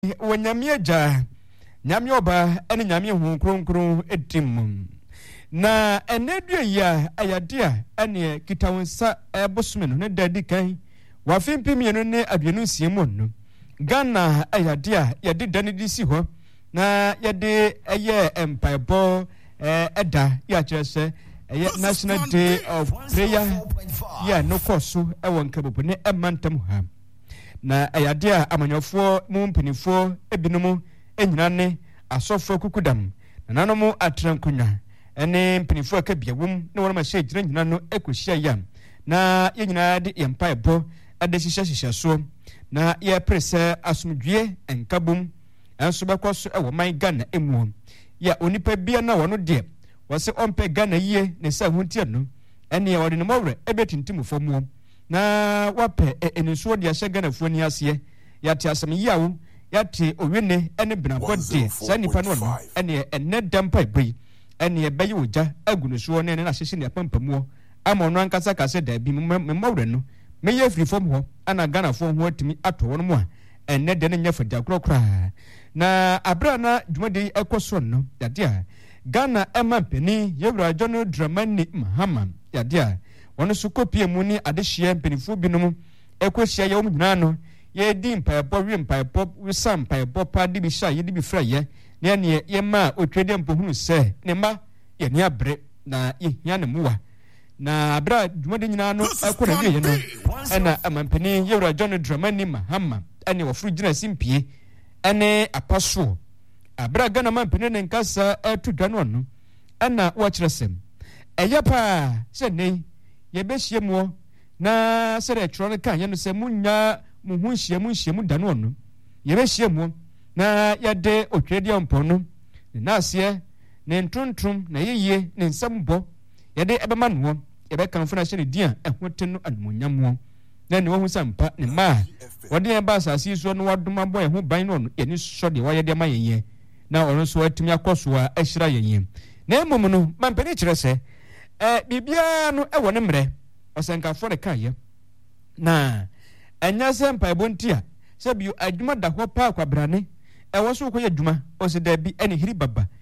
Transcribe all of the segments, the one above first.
wanyamieja nyame oba ene nyame hu kronkron edim na enedua ya ayadia ene kitawonsa ebosome no ne dadi kan wafimpim yenu ne aduenu siemu no Ghana ayadia yede dane disi ho na yede eye empaibo eda ya kyerese National Day of Prayer ya no koso ewon kabopo ne emantam ha na ayadia amanyofo mu mpinifo ebinumu enyina ne asofo kukudam na nanomu atrankunya ene mpinifo akabiawum ne wona ma hye gyina nyina no ekohia ya na yenyina de empaibo ade hyehyehye so na ye prese asumdwie enkabum enso bekoso ewo man Ghana emu ya onipa bia na wono de wose ompe Ghana yie ne sa huntie no ene wode no mowre ebetintim fomu na wape enso de ahye Ghana fuani ase yate asem yawo yate owene ene benabode sa nipa no no ene enne dampa bai ene beye oja agunu so ne na hyehye ne pampamu ama no ankasa kase da bi mowre no meye free form ho ana Ghana fo ho atimi ato won mo a enne de ne nya fada krokra na abra na dwumade ekoso no yade a Ghana emampeni yewura John Dramani Mahama yade a wono so kopie mu ni adehye mpenifo binom ekohia ye omnyina no ye di mpaebo wi mpaebo wisam mpaebo pa de bi sha ye de bi fra ye ne ye ma otwede mpohunu se ne ma ye ni abre na ye hia ne muwa na abra dwumade nyina no ekora wie no ena amampeni yewura John Dramani Mahama ene wofuru gina simpie ene apaso abra Ghana mampeni ne nkasa atudwa no ena wo kyerɛsem eyapa se nei ye behie mu na se re tworo kan ye no se munya mu hu nhie mu dano no ye behie mu na ye de otwede ampon no na ase ne ntontom na yeye ne nsambo ye de ebema no ye be kan funa hye ne dia ehote no admonyam na ne wo hu sampa ne ma wode ye ba asase so no wadoma boy ho ban no ye ni so de wa ye de ma yeye na ono so atumi akoso a ahyira yeye na emom no mampeni kyerɛsɛ bibia no ewo ne mre osenkafo ne kaye na enya se mpaebo ntia se bio adwuma da ho pa akwabrane ewo so koye adwuma ose da bi ene hiri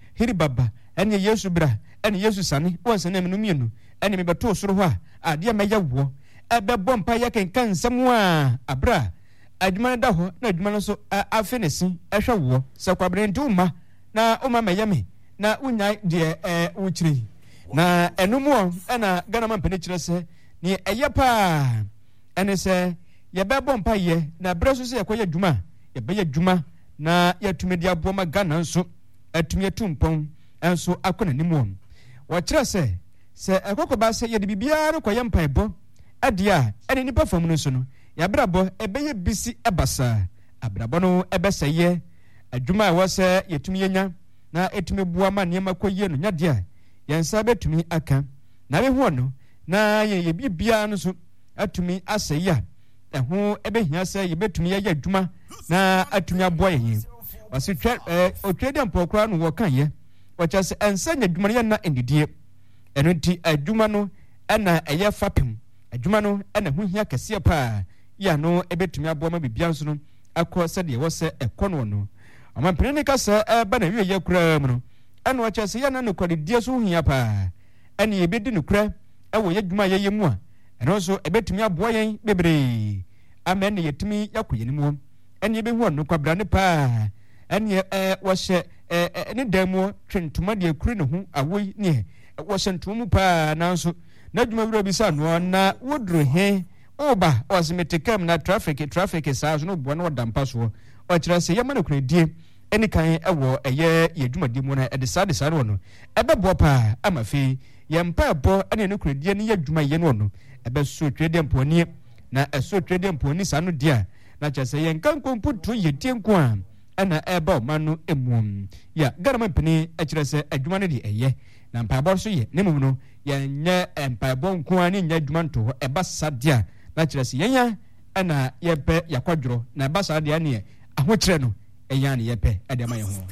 baba ene Yesu bra ene Yesu sane wonse na menum yenu ene me beto soro ho a ade ma yawo ebebo mpa ya kenkan nsam a abra adwuma da ho na adwuma no so afenesi ehwe wo se kwabrane ntuma na oma mayame na unya de uchiri na enumu ena Ghana mampeni kyerɛsɛ ne eyepa ene sɛ yebɛbɔ mpa ye na breso sɛ yakoye adwuma yebɛyɛ adwuma na yatumi de aboma Ghana nso atumi atumpɔn enso akona nimu wo kyerɛsɛ sɛ ekokoba sɛ yede bibia no koye mpa ebo adia ene nipa fam no so no yabrabɔ ebɛyɛ bisi ebasa abrabɔ no ebɛsɛye adwuma a wɔsɛ yetumi yenya na etumi bua ma niema koye no nyadea yensa betumi aka na behu no na ye bibia no so atumi asɛya ɛho ebehia sɛ ye betumi yɛ adwuma na atumi aboa yɛn wase otwede mpokra no wɔ kan ye wɔkyɛ sɛ ensa nya adwuma yɛ na endidie ɛno nti adwuma no ɛna ɛyɛ fapem adwuma no ɛna ho hia kɛse pa ya no ebetumi aboa ma bibia nso no akɔ sɛ de wɔ sɛ ɛkɔ no amampene ne kasa ba na wie ye kura mu no ɛna wɔkyɛ sɛ yɛ na no kɔdedie so hia pa ɛna ye bedi no kura ɛwɔ ye dwuma ye mu a ɛno so ebetumi aboa yɛn bebre ama ne yetumi yakɔ yɛn mu ɛna ye behu no kwabra ne pa ɛna wɔhyɛ ne dɛmo twentoma de akuru ne ho awoi ne wɔhyɛ ntomu pa nanso na dwuma wura bi sa no na woduro he oba ɔsemetekam na traffic saa so no boa no wadampa so ɔkyerɛ sɛ yɛma no kunadie ɛne kan ɛwɔ ɛyɛ yɛdwumadi mu no ɛde saa no no ɛbɛboa paa ama fei yɛmpa ɛbɔ ɛne no kunadie no yɛ adwuma yɛ no no ɛbɛso twede mpɔni na ɛso twede mpɔni saa no dia na kyerɛ sɛ yɛnka nkomputo yɛtie nko a ɛna ɛba ɔma no ɛmuom ya Ghana mampeni ɛkyerɛ sɛ adwuma no de ɛyɛ na mpaebɔ so yɛ ne mum no yɛnyɛ mpaebɔ nko a ne nyɛ adwuma nto hɔ ɛba saa dia na kyerɛ sɛ yɛnya ɛna yɛpɛ yakwadworo na ɛba saa dia ne ahokyerɛ no ɛyɛ ne yɛpɛ ɛde ma yɛ ho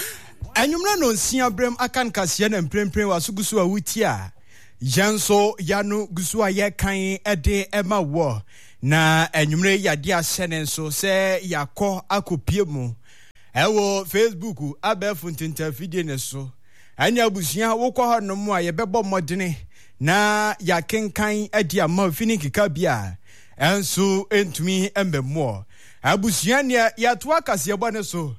anwumra no nsia brem akan kaseɛ na mprempren wasugusu a wuti a yanso yanu gusu a yɛ kan ɛde ɛma wɔ na anwumra yade ahyɛ ne nso sɛ yakɔ akopie mu ewo Facebook abefo ntinta video ne so anya abusia wokọ ho no mu a yebebo modene na ya kenkan adi ama fini kika bia enso entumi embemmo abusia ne ya to akase ebo ne so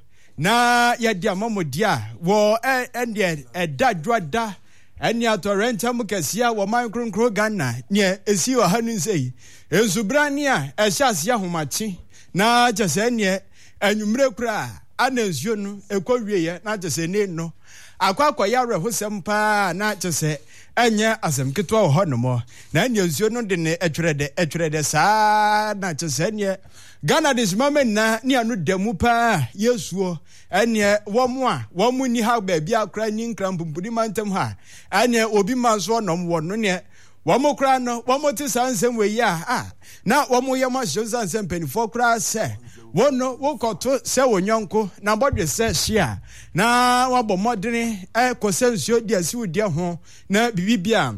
na ya di ama modia wo ende edadwada eni atorenta mukesia wo man kronkro Ghana ne esi wa hanu sei enso brani a ehyaase ahomachi na jese ne anwumre kura anansuo no ekɔwieye na jese ne no akwa yare hosem pa na jese enye asem keto ho no mo na anansuo no de ne etwerede saa na jese ne Ghana this moment na ni anu demu pa yesuo ene womu ni ha ba bia akra ni nkram bumpudi mantem ha ene obi manso nom wo no ne womu kra no womu ti sansem we ya na womu ye ma sansem penifo kra se wono wokoto se wonyonko na bodwe se hia na wabɔ modene kosensuo di asiwudi ho na bibibia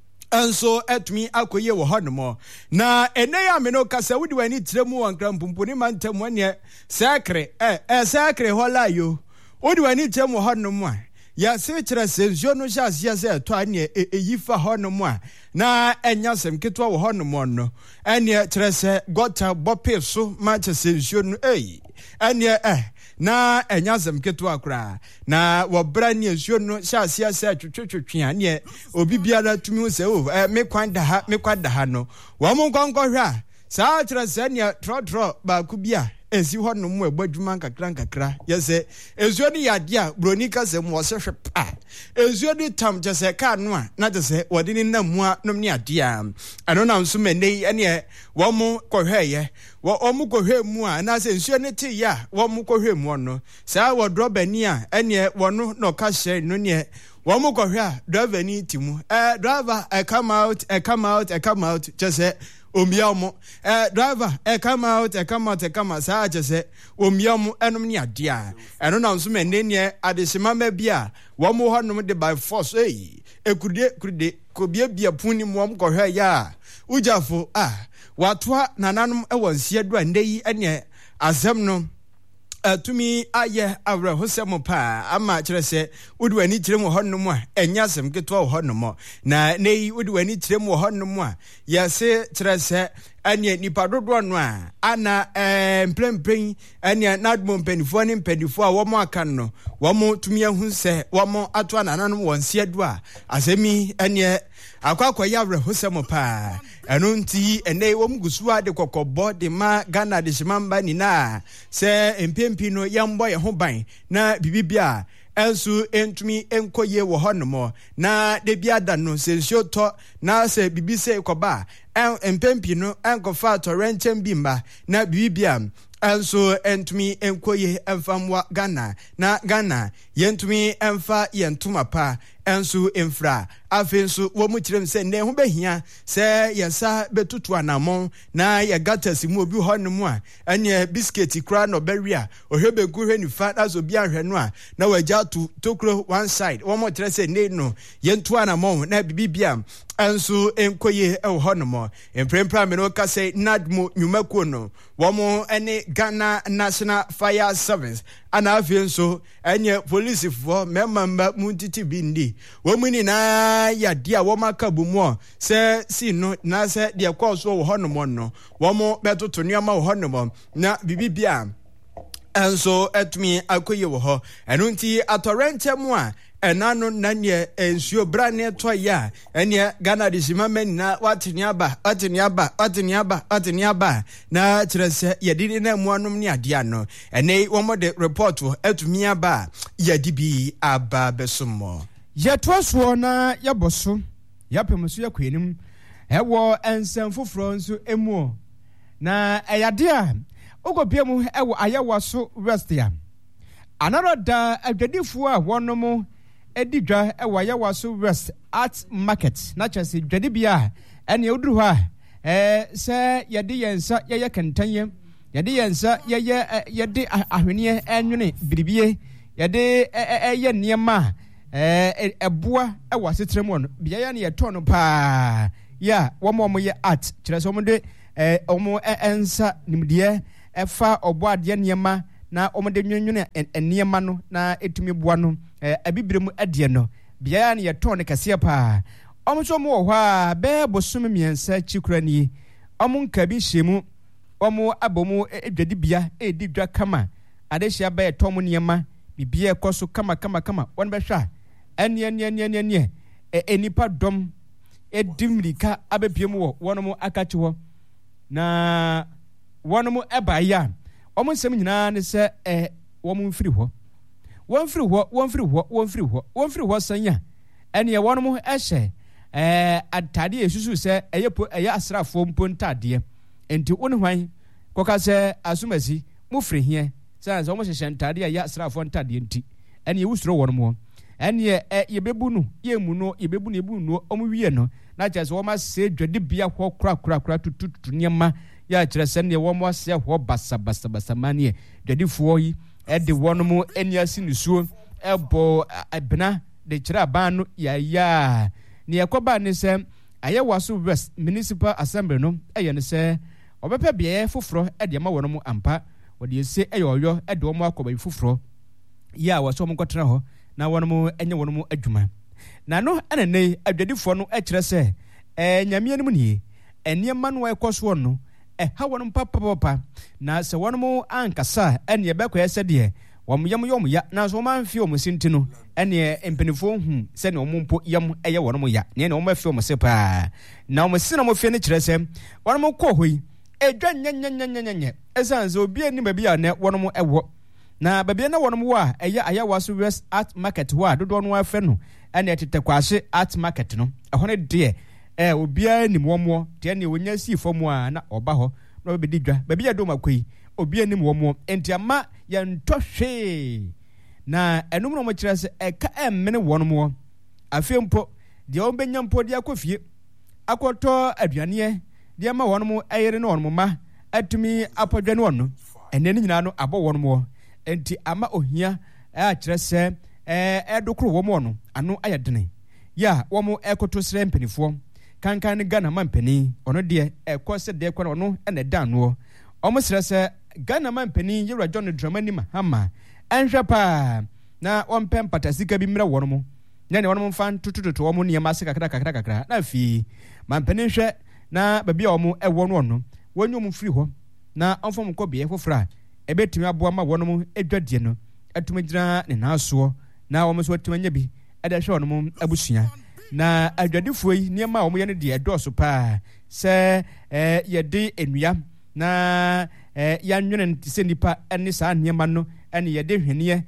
enso etumi akoye wo honomo na ene ya me no kasa wudi wani tiremu wankra mpumpuni mantem wane sekre sekre holayo wudi wani tiremu honomo a ya se kire sensuo no hyasia se to ane eyifa honomo a na enya sem ketwa wo honomo no ene kire se gota bope so ma kire sensuo no ene na enyazem ketu akra na wobra ne nsuo no hyasia se twetwetwetwe ne obi biara tumi se me kwanda ha no wo mo nkonkɔhwe a saa kyerɛ se ne trotro ba ku bia esi ho no mo ebadwuma nkakra yese nsuo ni yade a broni kasem wo se hwe pa nsuo ni tam kyese ka no a na kyese wode ni namu a nom ni ade a ano na nso menei ene wo mo kɔhweye wo mo kɔhwe mu a na se nsuo ni ti ya wo mo kɔhwe mu no saa wo drobani a ene wo no no ka hye no ne wo mo kɔhwe a driver ni ti mu driver come out kyese omiamo driver come out saa jese omiamo enom ni ade a eno na nso menene adesima ma bia wo mo honom de by force ekude kobia bia puni mo mkɔhwɛ ya ujafo watoa nananom ewansie do andei ene asem no tumi aye awra hosem pa ama kyerɛ sɛ wodi wani kyerɛ mu honom a enya asem keto wo honom na nei wodi wani kyerɛ mu honom a yɛse kyerɛ sɛ anya nipa dodo no a ana mprempren anya nadmo mpanifo ne mpanifo a wɔn aka no wɔn tumi ahu sɛ wɔn ato anananom wɔn sie do a asɛmi anya akwa yawre hosem pa eno nti ene wɔn gusua de kokɔbɔ de ma Ghana de shimamba ni na sɛ empempi no yambɔ ye ho ban na bibibia ensu entumi enkoye wo honomo na de biada no sensio to na se bibise koba empempi no enkofa torrenchem bimba na bibia enso entumi enkoye emfamwa Ghana na Ghana yentumi emfa yentuma pa enso emfra afenso wo mu kirem se ne ho behia se yesa betutu anamon na ye gatasi mu obi honom a ene biscuit kra no beria ohwebegu hwe nifa aso bi ahwe no a na wagya tokro one side wo mo kire se ne no yentu anamon na bibibia enso enkoye honom emprempra me no ka se nadmo nyumakuo no wo mo ene Ghana National Fire Service ana afenso enye police for memamba muntiti bindi wo mu ni na ya dia wo maka bumu se si no na se de kwaso wo honom no wo mo betoto nneama wo honom na bibibia enso etumi akoye wo ho eno nti atorrente mu a enano nanye ensuo brane to ya ene Ghana de simama na watini aba na kyerese yedini na muanom ni ade ano ene wo mo de report etumi aba yadibi aba besomo yetwaso na yaboso yapemuso yakwenim ewo ensem foforo nso emu na eyade a ogopiemu ewo ayawaso west ya anoroda adwadifo a wonom edidwa ewo ayawaso west art market na chese dwadibia ene oduru ha se yede yensa yeye kentanye yede yensa yede ahwene enwene biribie yede eye niema eboa ewa setremu no bia ya ne yeto no pa ya wo ye art kire so mo de omo ensa nimde efa obo ade niema na omode nwenwene eniema no na etumi boa no abibire mu adie no bia na yeton ne kase pa omso mo ho a be bosum miensa chikurani omunka bi hyemu omo abomu edwadi bia edidwa kama adehia be tom niema bibia ekoso kama won be hwa enie enipa dom edimrika abepiem wo wonom akachi wo na wonom ebaya omo nsem nyina ne se womo mfiri ho wonfiri ho sanya ene wonom ehye atade esusu se eye asrafo mpontade enti woni hwan koka se asumasi mufiri hie se womo hyehye ntade ya asrafo ntade enti ene wusuro wonom ene yebebu no yemu no yebebu no ebu no omo wie no na kyese wo ma se dwade bia ho kra tututu niema ya kyerese ne wo mo se ho basa manie dwadefo yi de wonom eni asi nisuo ebo abena de kyera ban no ya ne yakoba ne se ayewaso West Municipal Assembly no ne se obepa bia foforo de ma wonom ampa wode ese eyoyo de wo mo akoba foforo ya waso mo kotra ho na wonom enye wonom adwuma na no anene adwadefo no kyere se nyame anim nie eniema no ekoso no ha wonom papa na se wonom ankasa ene yebekwa ese de wom yam ya na so man fi om sinti no ene empenifo hu se ne omumpo yam eye wonom ya ne ne om fi om se pa na om sina mo fi ne kyere se wonom kɔ hoi edwa nyenyenyenyenye esanze obi ani ba bia ne wonom ewo na babia na wonom wa eye ayawaso West Art Market wa dodo no afa no ene tetekwase Art Market no ehone de obi ani momo de ne wonya si fomu a na oba ho na obedi dwa babia do makoi obi ani momo enti ama ya ntɔhwe na enum no mo kyerɛ sɛ ɛka emmene wonom afempo de ombenya mpo de akofie akɔtɔ aduane de ma wonom ayere na wonom ma atumi apɔdwa ne wono ene ne nyina no abɔ wonom enti ama ohia a kyerɛ sɛ ɛdokoro womo no ano ayɛdene ya womo ɛkoto srɛ mpanifo kankan ne Ghana mampani ono de ɛkɔ sɛ de kɔ no ɛna da no ɔmo srɛ sɛ Ghana mampani Yewura John Dramani Mahama anhwɛ pa na ompem patasika bi mra wonom ne wonom fan tutututu womo ne ma se kakra na fi mampani hwɛ na babi a womo ɛwɔ no no wonyo firi hɔ na ɔmfom kɔ bie fofra ebetumi aboa ma wonom edwadie no atumi gyina ne naso na womo so atumi nya bi ɛda hwɛ wonom abusua na adwadifo yi niema womo ye ne de ɛdɔso pa sɛ yɛde enua na ya nwene se nipa ene saa niema no ene ye de hwene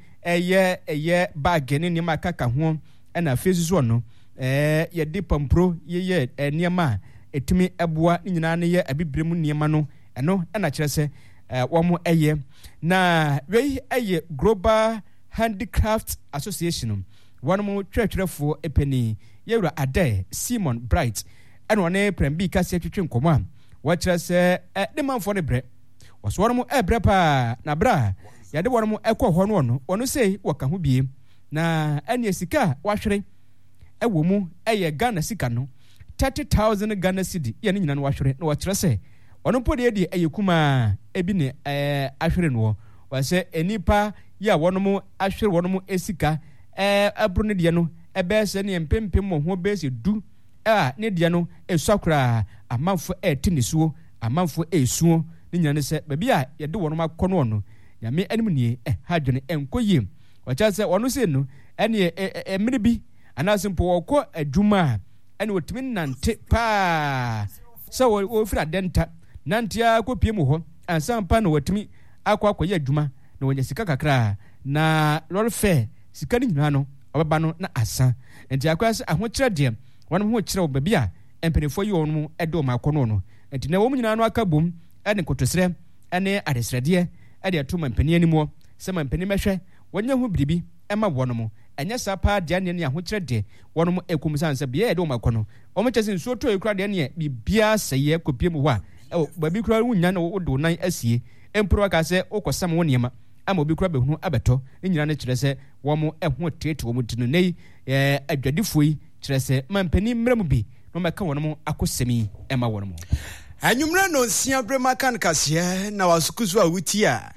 eye bag ne niema kaka ho ena fesu no ye de pampro ye niema etimi eboa nyina ne ye abibire mu niema no eno ena kyerɛ sɛ wɔn eye na wei eye Global Handicraft Association wɔn mo twɛtwɛfo epeni Yewura Ade Simon Bright ena one prembi kase twetwe nkɔmɔ a wɔkyerɛ sɛ de manfo ne brɛ wɔso mo brɛ pa na bra yɛde wɔn mo ɛkɔ hɔ no ɔno sei wɔka ho bie na ɛne sika wahwere ɛwɔ mu ɛyɛ Ghana sika no 30,000 Ghana cedi yɛne nyina no wahwere na wɔkyerɛ sɛ ɔno po de ɛyɛ kuma ebi ne ahwere no wɔsɛ enipa yɛ wɔn mo ahwere wɔn mo esika abro ne deɛ no ɛbɛɛ sɛ ne mpempem mo ho bɛɛ sɛ du ne deɛ no esakura amanfo tinisuo amanfo esuo ne nyane sɛ babi a yɛde wɔn akɔ no no nyame anim nie ha dwene enkoyie wɔkyɛ sɛ wɔn se no ɛne emire bi anaasɛ mpo wɔkɔ adwuma ɛne wɔtumi nante paa sɛ wɔfiri adenta nante akɔpie mu hɔ ansampa na wɔtumi akɔyɛ adwuma na wɔnya sika kakra na lɔre fɛ sika ne nyina no ɔbɛba no na asa nti akɔyɛ sɛ ahokyerɛ deɛ wɔn ho kyerɛ babi a empenefo yi wɔn ɛde wɔn akɔ no nti na wɔn nyina no aka bom ɛne kotosrɛ ɛne adesrɛdeɛ ɛde ato mampani anim sɛ mampani mɛhwɛ wɔnyɛ ho biribi ɛma wɔn mo ɛnyɛ saa paa deɛ ne ahokyerɛ deɛ wɔn mo ekum sansa bia yɛde wɔn akɔ no wɔn kyɛ sɛ nsuo tɔ ekura deɛ ne bibia sɛyɛ kopie mu hɔ a ɛwɔ baabi kura wunya na wɔde wɔn nan asie emporo aka sɛ okɔsam wɔn nneɛma ama obi kura bɛhunu abɛtɔ ne nyina ne kyerɛ sɛ wɔn mo ɛho tete wɔn ti no nei adwadifo yi kyerɛ sɛ mampani mmerɛ mu bi na wɔmɛka wɔn mo akɔsɛmi ɛma wɔn mo Anwumre no nsia brema kan kaseɛ na wasukusu a wuti a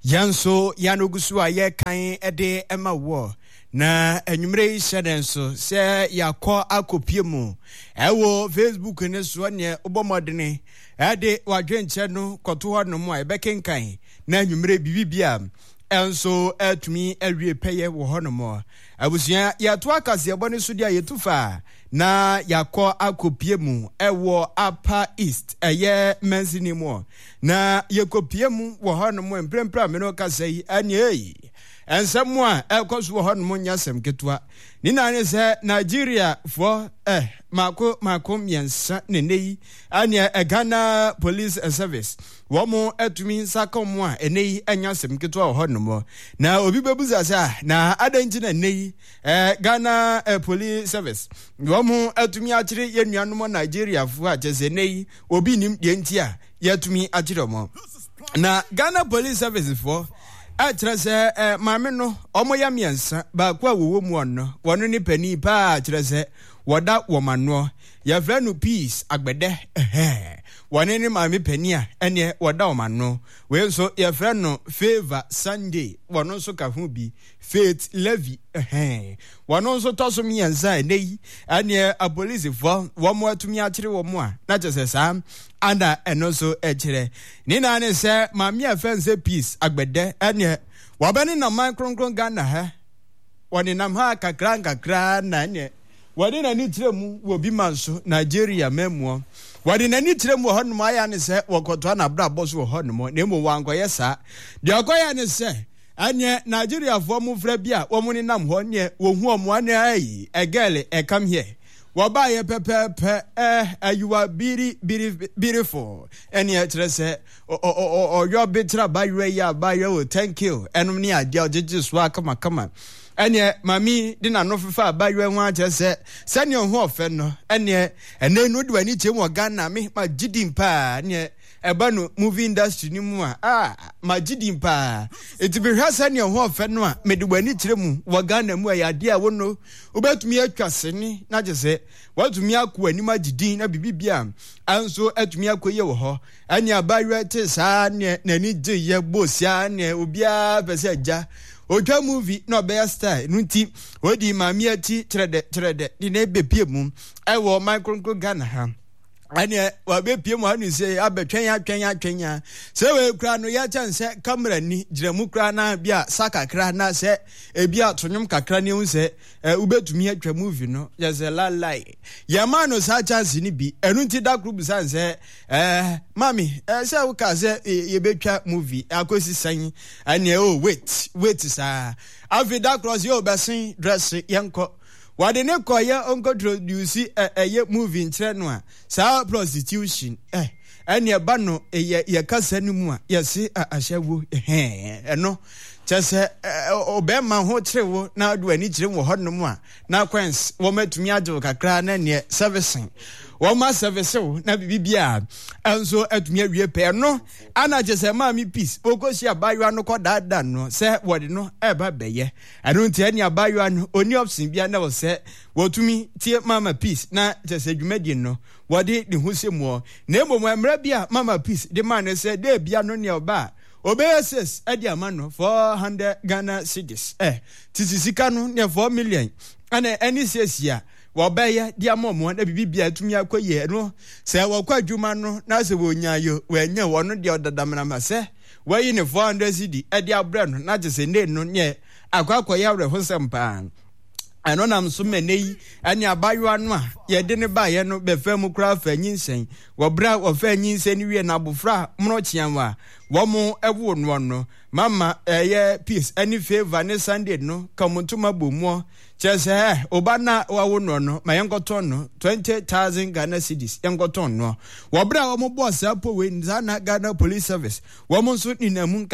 Yanso Yanogusu aye kan ede ema wo na enwumre hyeden so se yakọ akopie mu ewo Facebook ne so ne obomodene ade wadwenche no kọto ho no mu a ebekenkan na enwumre bibibia enso atumi awie peye wo ho no mu abusia yato akase ebone so dia yetufa na yakọ akopie mu ewo Upper East eye mensini mu na yekopie mu wo ho no mu emprempra me no kasai anye ensemu a ekoso wo ho no mu nyasem ketua ni na ne se Nigeria for mako miensa nenei anye Ghana Police Service womo atumi sakom a enei anyasem ketua wo ho no mu na obi bebuza sa na adanti na nei Ghana Police Service womo atumi akire yenuanom Nigeria fu a chese nei obi nim de ntia yatumi akire mo na Ghana Police Service for atrese maame no omoya miensa ba kwa wowo mu onno wono ni pani pa atrese woda womano ya vranu peace agbede wone ni maame pani a ene woda womano we so ya vranu Favor Sunday wono so ka hu bi Faith Levy wono so toso miensa nei ene a police for womo atumi akire womo a na chese sam anda eno so echire ni na ne se maame afense peace agbede ene wabani na micron Ghana ha wani nam ha kakra na ne wadi na ni tiremu wo bi manso Nigeria memuo wadi na ni tiremu ho no aya ne se wokoto na bra boss wo ho no ne mo wanko yesa de okoya ne se anye Nigeria fo mu fra bia wo mu ni nam ho ne wo hu omo ane ai egele come here waba ye pepepe you are beautiful ene trese o your betra by you thank you enum ni ade ojeje so akama ene mami di na no fefa abayo hu ache se ne ho ofe no ene no de wani chemu Ghana me ma gidim pa ne eba no movie industry ni mu a ma gidim pa eti be hwa se ne ho ofe no a me de wani chiremu wo Ghana mu ya de a wono obetumi atwase ni na je se watumi akọ ani ma gidin na bibibia anso atumi akoye wo ho anya abayo te sa ne nani je ye bosia ne obia pese agya oja movie no be style nunti odi mami ati trede di na bepie mu ewo micro Ghana ha ane wa bepie mu anu se abetwen se we kra no ya chanse camera ni jiremu kra na bia saka kra na se ebia tonyum kakra ni hu se ubetumi atwa movie no ya se lalai ya mano sa chance ni bi enunti da group san se mami se wo ka se ye betwa movie akosi san ane wait sa avida cross yo besin dress yanko wade ne koye onko introduce ye movie nkyere no a sa prostitution ene ba no ye kasa ni mu a yesi ahyawo eno chese obema ho kyerewo na adu ani kyere wo ho no mu a na kwens wo matumi agye kakra na ne servicing wo ma service wo na bibia enso atumi awie pe no ana chese maami peace okosi abayo no kodada no se wode no eba beye anu nti ani abayo no oni option bia na wo se wotumi tie mama peace na chese dwumadi no wode ne husemu na emom amra bia mama peace de man se de bia no ne oba obeses edi amano 400 Ghana cedis tisisika no ne 4 million ana any sesia wobeye dia momo na bibibia tumi akoye no se wakwa dwuma no na se wonyayo wanya wono de odadamna ma se wayi ne 400 cedi edi abre no na jese ne no ne akwakoye awre hosempa ano nam so menei ani abayo anu a ye de ne ba ye no be fam kura fa nyinsen wobra wo fa nyinsen ni wie na bofra mro chianwa wo mo ewo no mama ye peace any Favor ne Sunday no kamutuma bomuo chese obana wawo no ma yenkoton no 20,000 Ghana cedis yenkoton no wobra wo mo boss apo we nzana Ghana Police Service wo mo so ninamu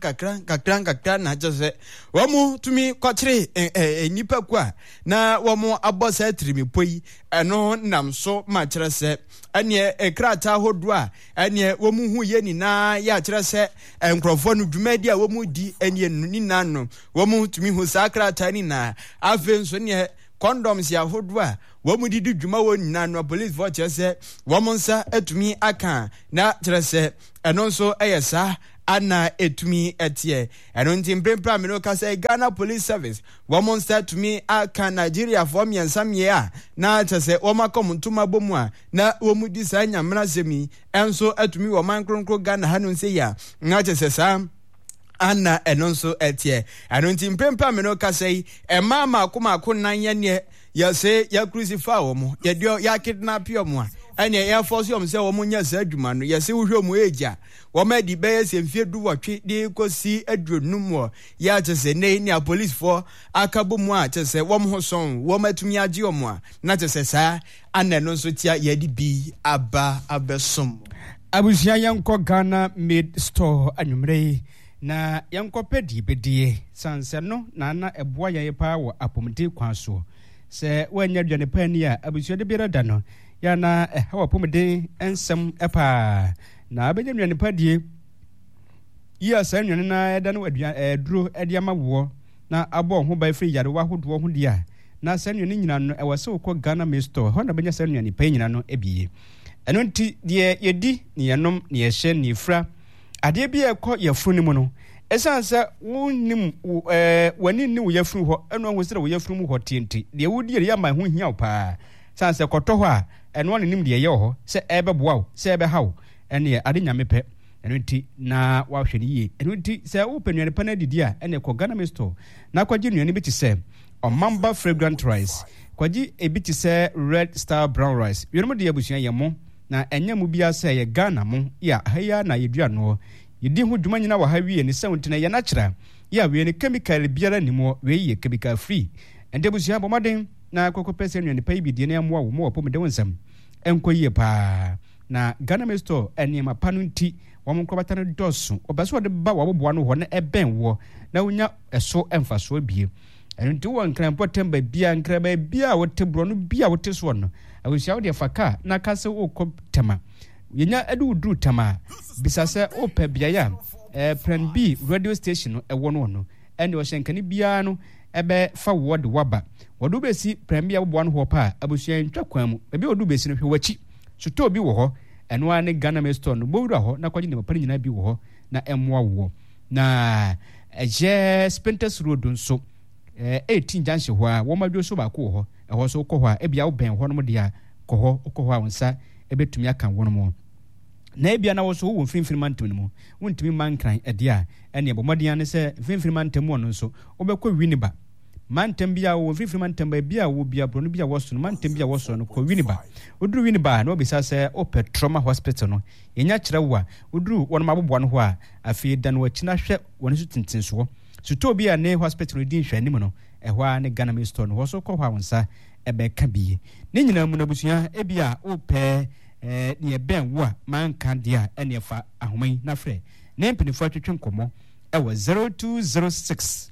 kakran na chese wo mo tumi kochire nipa kwa na wo mo abosa trimi poi eno nam so ma kire se ene ekrata hodo a ene wo mu hu ye ni na ya kire se enkrofo no dwumadi a wo mu di ene ni na no wo mu tumi hu sakrata ni na avenso ne condoms ya hodo a wo mu di dwuma wo ni na no police voice se wo mu nsa atumi aka na kire se eno so eyesa ana etumi etie eno nti mprempra me no ka say Ghana Police Service wo monster to me aka Nigeria for me ensamye a na chese wo makom ntuma bomu a na wo mudi sa nyamra semi enso atumi wo man kronkro Ghana hanu nse ya na chese sa ana eno nso etie eno nti mprempra me no ka say e mama akoma nan ye ne ya say ya crucify wo mo ya dio ya kidnap yo mo a ene ya force yo mse wo mo nya sa adwuma no ya se wo hwe mo eja wo ma di be se mfie du wotwe de kosi adronum wo ya chese ne police for akabo mu a chese wo mo son wo matumi age yo mo a na chese sa ana no so tia ya di bi aba abesom abusia yanko Ghana made store anwumre na yanko pedi bedie sanse no na eboa ye pa wo apomde kwan so se wanya dwane pani a abusia de bira da no ya na hawa pomde ensem epa na abenya dwane padie ya san dwane na eda no duro ediama wo na abo ho ba free yare wa hodo ho dia na san dwane nyina no ewase wo Ghana me store ho na benya san dwane pa nyina no ebie eno nti de yedi ne yenom ne yehye ne fra ade bi ekọ yefunu mu no esanse wonim wani ni wo yefunu ho eno ho sire wo yefunu mu ho tienti de wodi ye ma ho hia pa sanse kọtọ ho a eno ne nim de ye ho se ebeboa wo se ebe hawo ene ade nyame pe eno nti na wa hwe ni ye eno nti se wo penuane pa na didi a ene ko Ghana me store na kwaji nuane bi ti se omamba fragrant rice kwaji ebi ti se red star brown rice yenom de abusuan ye mo na enya mu bia se ye Ghana mo ya haya na yedua no yedi ho dwuma nyina wa ha wie ne sewntena ye na kira ya wie ne chemical biara ni mo we ye chemical free ende busia bomaden na kokopese nuane pa bi de na mo wo mo opom de wonsam enkoyie pa na Ghana me store eni ma panu nti wo mo krobata no dosu obeso de ba wo boa no ho na eben wo na unya eso emfaso bie eno nti wo nkran potemba bia nkran ba bia wo tebro no bia wo teso no awusia wo de faka na kase wo koptema yenya edu dru tama bisase opa bia ya plan B radio station no ewo no ene wo hyenkani bia no ebe fa wo de waba wodu besi plan B aboa no ho pa abusia ntwa kwan mu ebi wodu besi no hwe wachi suto bi wo ho eno ane Ghana me store no bowura ho na kwaji ne mapari nyina bi wo ho na emwa wo na eje Spintex Road nso 18 junction ho a wo madwo so ba ko ho eho so ko ho a ebia wo ben ho no de a ko ho a wonsa ebetumi aka wo no mo na ebia na wo so wo mfimfini mantam no mo wontumi mankran ede a ene bomodian ne se mfimfini mantam no nso obekọ winiba mantam bia wo mfimfini mantam bia wo bia bro no bia wo so no mantam bia wo so no ko winiba oduru winiba na obisa se ope trauma hospital no yenya kire wo a oduru wono mabobo no ho a afi da no akina hwe wono so tintin so suto bia ne hospital din hwe anim no ehwa ne Ghana me store no ho so ko hwa wonsa ebe ka bie ne nyina mu na busua ebia ope ne ben wo a manka dia ene fa ahoman na frɛ ne mpinifo atwetwe nkomo ewo 0206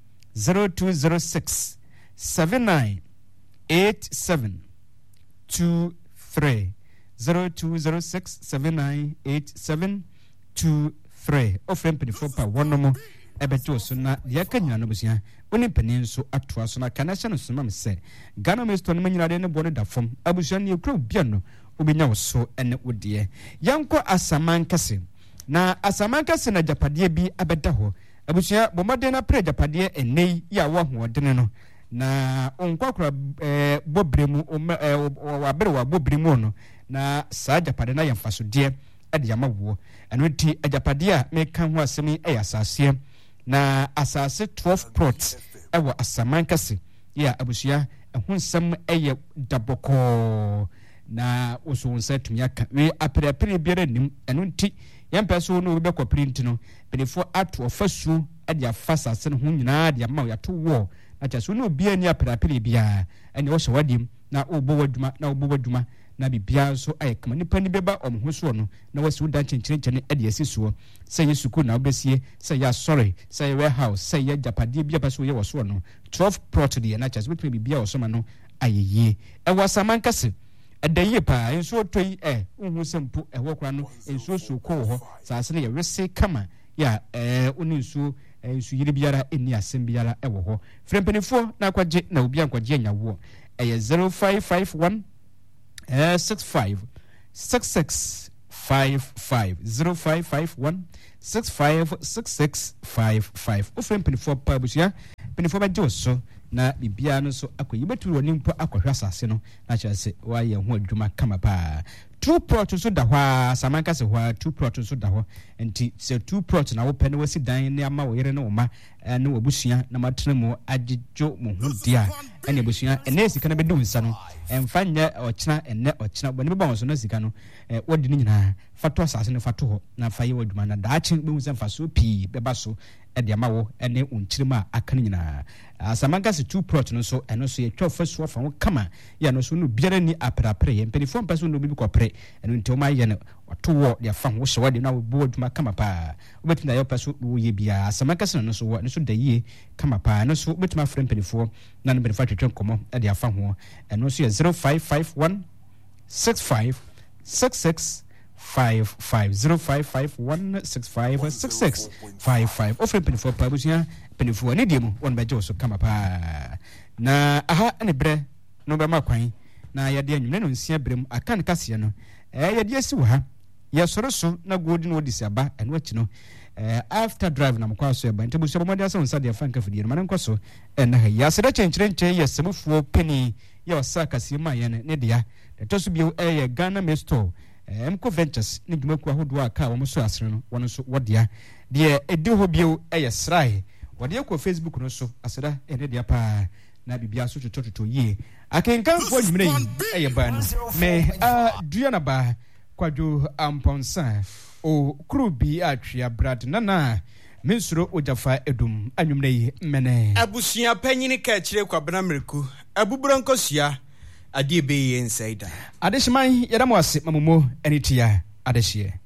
798723 0206798723 ofre mpinifo pa wonomo ebeto so na de ka nyina no busia oni panin so atoa so na kanasha no soma mse Ghana me store no manyina ne bone da fom abusia ne ekro bia no obenya wo so ene wodie yanko asamankase na asamankase na japade bi abeda ho abusia bomade na pre japade enei ya wo hoodene no na onkokora bobremu wabere wa bobremu no na sa japade na yamfaso de ade yamawo eno ti ajapade a meka ho asemi asase na asase 12 plots ewo asamankase ya abusia ehonsam eye daboko na osonsa tumi aka we aprapre biara nim eno nti yempeso no be ko print no benefo ato ofasu ade afasa se no ho nyina ade ama ya to wo na chaso no bia ni aprapre bia ene wo hyewadim na obo waduma na obo waduma na bibia so ayekama nipa ni beba omhoso no na wasi uda chenchenchene ade asisuo se yesuku na obesie se ya sorry se warehouse se ya japade bia paso ye woso no 12 plot de na chaso betwe bibia osoma no ayeye ewasamankase adaye pa enso toyi unhu sempu ehokra no enso so ko ho saase ye wese kama ya oni nso enso yiri biara eni asem biara ewo ho frempenifo na kwaje na obi ankwaje anyawo 0551 65 6655 0551 656655 ofren penifo pa busia penifo ba joso na bibia no so akoyi betu woni mpo akohwa asase no na kyerese wa ye ho adwuma kama pa two plot so da hwa samanka se hwa two plot so da hwa enti se two plot na wo pe ne wasi dan ne ama wo yere ne wo ma ne wo busua na matene mu agijo mu hu dia ene busua ene sika na bedu nsa no emfanya ochina ene ochina bone be ba won so na sika no wodi ni nyina fato asase ne fato ho na faye wadwuma na daachen be hu se mfa so pi be ba so e de amawo ene unchirima aka nyina asamanka se two plot no so eno so ye twa faso fa wo kama ya no so no biara ni aprapre ye mpelifo mpa so no bi kopre eno nti o ma ye ne wato wo de afa ho hye na wo bo adwuma kama pa obetina ye paso wo ye bia asamanka se no so wo no so da yie kama pa no so obetima frem mpelifo na no mpelifo twetwe komo e de afa ho eno so ye 0551 65 66 0551656655 offer penifo pa busia penifo ne diemu won beje so kama pa na aha ne bre no be makwan na yade anwum ne nsia brem aka ne kase no yade asi wo ha ye soro so na godi no odisi aba eno achi no after drive na mkwa so eba ntebuso bomode asa onsa de fanka fidie no manenko so na ha ya sede chenchere ye sebufuo peni ye osaka si ma ye ne dia de to so bio ye Ghana Mesto Mko Ventures ni dwumaku ahodo aka wo so asere no wono so wodia de edi ho bio srai wode ko Facebook no so aseda ene dia pa na bibia so tototo ye akenkan fo nyimre yi ba no me duana ba kwadwo amponsa o krubi atwea brad nana mensuro ojafa edum anwumre yi mene abusua panyini ka kire kwabena mreku abubronkosia ade be yen saida adeshiman yedamwase mamumo enitia adeshie